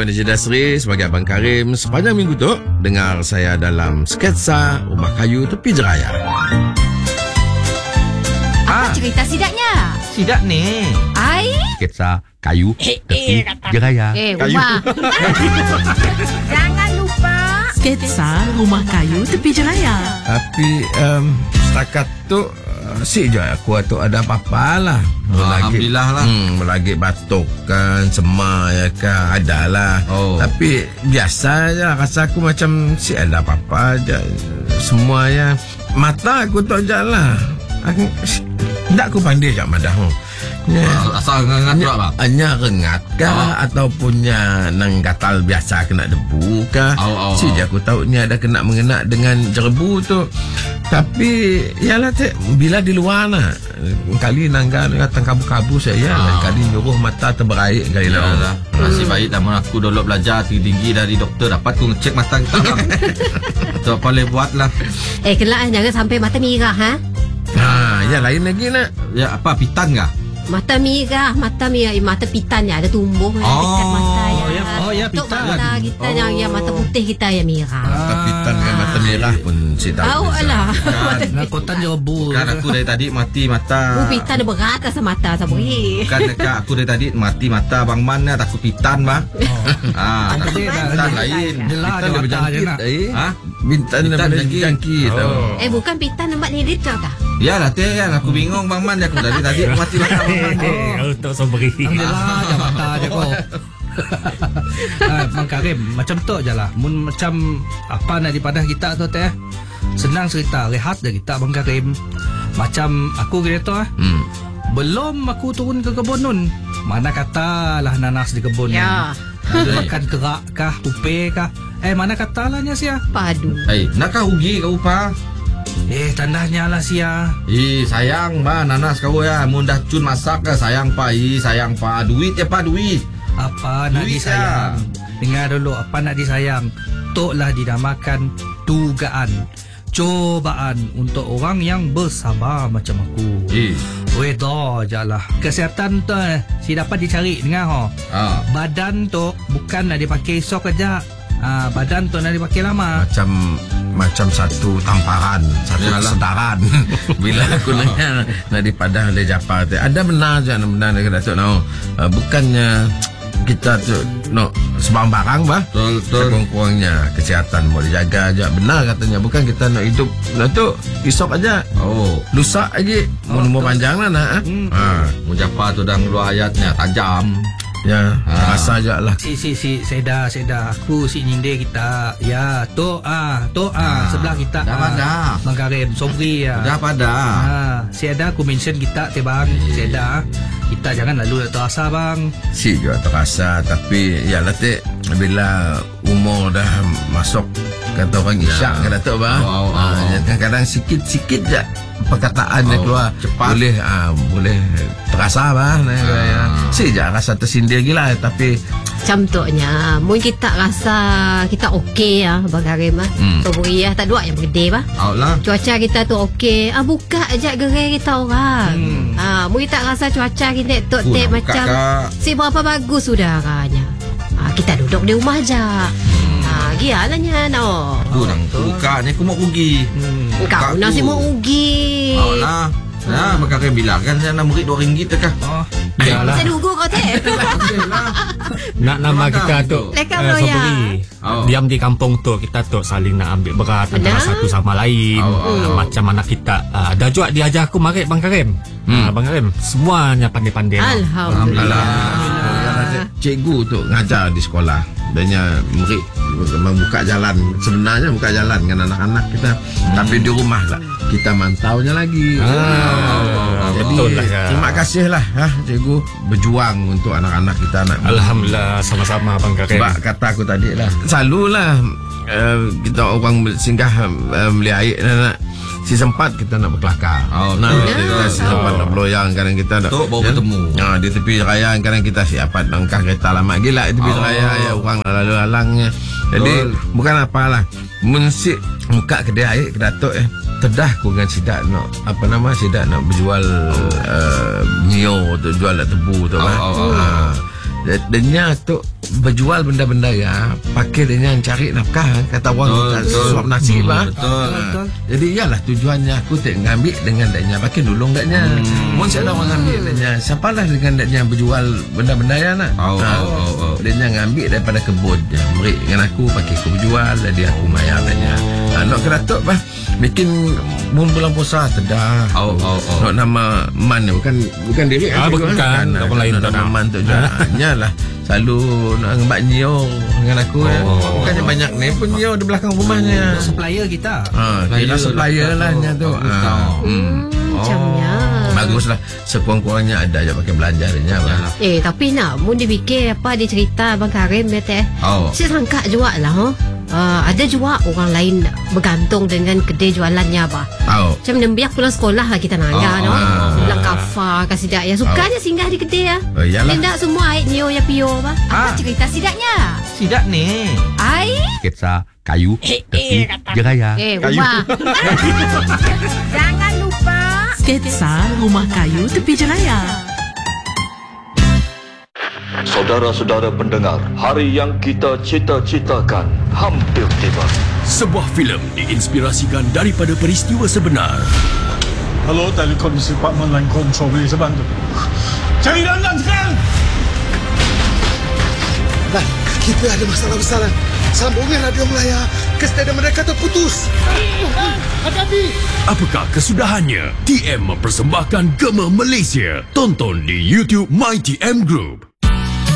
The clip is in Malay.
Abang Najib Dasri sebagai Abang Karim. Sepanjang minggu tu dengar saya dalam sketsa Rumah Kayu Tepi Jeraya. Apa cerita sidaknya? Sidak ni. Ai? Sketsa kayu tepi jeraya. Rumah. Jangan lupa Sketsa Rumah Kayu Tepi Jeraya. Tapi setakat tu si je aku tu ada apa-apa lah. Alhamdulillah lah. Melagik batuk kan, semar ya kan, ada lah. Tapi biasa je, rasa aku macam si ada apa-apa je. Semua yang mata aku tak je lah. Tak aku pandai je madah. Asal rengat tu apa? Hanya rengat kah ataupun nang gatal biasa kena debu kah? Si je aku tahu ni ada kena mengena dengan jerebu tu. Tapi yalah bila di luar lah kali nangga datang kabu-kabu saya kali nyuruh mata terberair kali lah. Nasib baik namun aku dulu belajar tinggi dari doktor dapat aku ngecek mata kita. Tak boleh buat lah. Kelak jangan sampai mata merah Ya lain lagi nak. Ya apa pitan kah? Mata merah, mata pitan ada tumbuh dekat mata ya untuk pitan. mata kita yang mata putih kita yang merah. Mata pitan dengan mata merah pun si tahu. Tahu lah. Nakotan jerebu. Kan aku dari tadi mati mata. Pitan dia berat rasa mata sabri. Kan dekat aku dari tadi mati mata bang man lah takut pitan bah. Pitan lain. Pitan dia berjangkit. Bintang dia berjangkit. Bukan pitan nampak ni dia kah? Ya lah aku bingung bang man aku dari tadi mati mata bang man. Tak sabri. Alhamdulillah dah mata je kau. Bang Karim macam tu je lah. Mun macam apa nak dipadah kita tu teh. Senang cerita rehat je kita Bang Karim. Macam aku kira tu belum aku turun ke kebun nun. Mana katalah nanas di kebun. Ya. Makan kerak kah, upe kah. Mana katalahnya sia? Padu. Nakah ugi kau pa? Tandanya lah sia. Sayang ba nanas kau ya. Mun dah cun masak ke sayang pa. Sayang pa. Duit ya pa duit. Apa nak disayang? Dengar dulu apa nak disayang. Toklah dinamakan tugaan. Cobaan untuk orang yang bersabar macam aku. Dah je lah. Kesihatan tu si dapat dicari dengar Badan tu bukan nak dipakai esok aja. Badan tu nak dipakai lama. Macam satu tamparan, satu sedaran. Bila aku dengar nak dipadah oleh Japar tu, ada benar je Datuk bukannya kita tu sebang barang bah. Betul. Sekurang-kurangnya kesihatan mau dijaga aja. Benar katanya, bukan kita nak hidup Datuk esok aja. Lusa aja. Umur panjang lah nak. Mujapa tu dah ngeluar ayatnya tajam. Ya, rasa aja lah. Seda aku si nyinde kita. Ya, sebelah kita. Dah. Bang Karim, Sobri ya. Dah pada. Seda aku mention kita bang. Seda. Kita jangan lalu terasa bang. Si juga terasa, tapi ya lah bila umur dah masuk kata orang isyak kan Datuk bang. Kadang-kadang sikit-sikit je perkataan dia keluar cepat. Boleh terasa bang. Si je rasa tersindir gila, tapi Contohnya mungkin kita rasa kita okey Bang Karim Sobri tak dua yang gede cuaca kita tu okey buka aja gerai kita orang mungkin tak rasa cuaca kita tu macam si berapa bagus udaranya kita duduk di rumah aja gialanya buka ni aku mau ugi kau nasi mau ugi Bang Karim bilang kan saya nak murid RM2 kah? Bisa nunggu kau Nak nama kita tu Sobri diam di kampung tu, kita tu saling nak ambil berat antara satu sama lain. Macam mana kita dah juga diajar aku marik Bang Karim. Bang Karim semuanya pandai-pandai. Alhamdulillah. Cikgu tu ngajar di sekolah, adanya murid membuka jalan, sebenarnya buka jalan dengan anak-anak kita, tapi di rumah lah kita mantaunya lagi. Jadi terima kasih lah cikgu berjuang untuk anak-anak kita. Alhamdulillah, sama-sama Bang Karim. Sebab kata aku tadi lah, selalulah kita orang singgah beli air nak si sempat kita nak berkelakar. Kita si sempat nak beloyang, kadang kita nak baru bertemu. Di tepi raya kadang kita siapa langkah kereta lama gila di tepi raya orang lalu lalangnya. Jadi bukan apalah mensik muka kedai air ke Datuk tedah ku dengan sidak nak sidak nak berjual nio tu, jual tebu tu kan. Denya tu berjual benda-benda ya pakai dengan cari nafkah, kata orang suap nasi betul. Jadi iyalah tujuannya aku tak ngambil dengan daknya pakai nolong daknya. Mun ada orang ambil daknya, siapalah dengan daknya berjual benda-benda ya nak. Daknya ngambil daripada kebun je. Merik dengan aku pakai aku berjual, jadi aku bayar daknya. Nak keratok bah bikin mun bulan puasa tedah. Nak nama man bukan diri bukan orang lain nama man tu je. Hanyalah selalu nak ngembak Nio dengan aku bukannya banyak ni pun Nio di belakang rumahnya supplier kita kira supplier lah nya tu macamnya baguslah sekurang-kurangnya ada je pakai belanja dia tapi nak mun dia fikir apa dia cerita Abang Karim dia saya sangka juga lah ada juga orang lain bergantung dengan kedai jualannya apa. Macam nembiak pulang sekolah lah kita nanya pulang kafa kasih dak ya sukanya singgah di kedai ya. Tidak semua air Nio ya Pio apa cerita sidaknya? Sidak ni. Ai sketsa kayu tepi Jaya. Rumah. Jangan lupa sketsa Rumah Kayu Tepi Jaya. Saudara-saudara pendengar, hari yang kita cita-citakan hampir tiba. Sebuah filem diinspirasikan daripada peristiwa sebenar. Hello, Telekomisi Department Line Control, boleh saya bantu? Cari dandan sekarang! Lan, kita ada masalah besar. Sambungan radio Melaya ke stadium mereka terputus. Hati-hati! Apakah kesudahannya? TM mempersembahkan Gema Malaysia. Tonton di YouTube My TM Group.